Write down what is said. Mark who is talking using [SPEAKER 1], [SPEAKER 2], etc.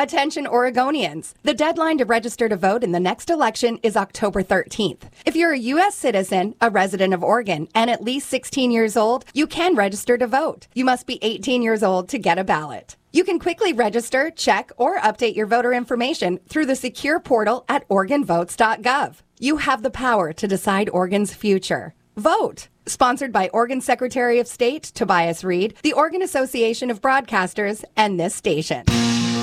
[SPEAKER 1] Attention Oregonians. The deadline to register to vote in the next election is October 13th. If you're a U.S. citizen, a resident of Oregon, and at least 16 years old, you can register to vote. You must be 18 years old to get a ballot. You can quickly register, check, or update your voter information through the secure portal at OregonVotes.gov. You have the power to decide Oregon's future. Vote. Sponsored by Oregon Secretary of State Tobias Read, the Oregon Association of Broadcasters, and this station.